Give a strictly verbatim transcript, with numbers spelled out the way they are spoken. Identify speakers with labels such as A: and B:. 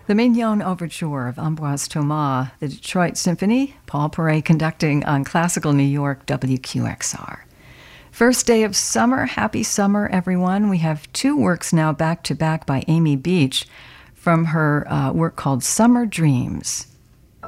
A: The Mignon Overture of Ambroise Thomas, the Detroit Symphony, Paul Paray conducting on Classical New York W Q X R. First day of summer. Happy summer, everyone. We have two works now back-to-back by Amy Beach from her uh, work called Summer Dreams.